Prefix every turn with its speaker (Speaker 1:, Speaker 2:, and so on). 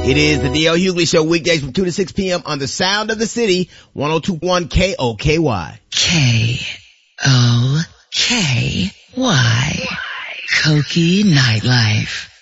Speaker 1: It is the D.L. Hughley Show, weekdays from 2 to 6 p.m. on the Sound of the City, 102.1 KOKY.
Speaker 2: KOKY. Koki Nightlife.